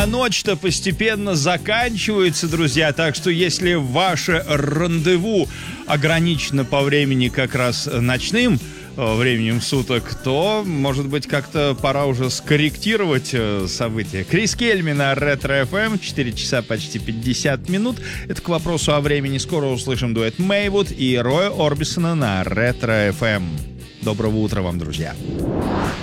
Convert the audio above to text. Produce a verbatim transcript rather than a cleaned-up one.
А ночь-то постепенно заканчивается, друзья, так что если ваше рандеву ограничено по времени как раз ночным временем суток, то, может быть, как-то пора уже скорректировать события. Крис Кельми на Ретро-эф эм, четыре часа почти пятьдесят минут. Это к вопросу о времени. Скоро услышим дуэт Мейвуд и Роя Орбисона на Ретро-эф эм. Доброго утра вам, друзья.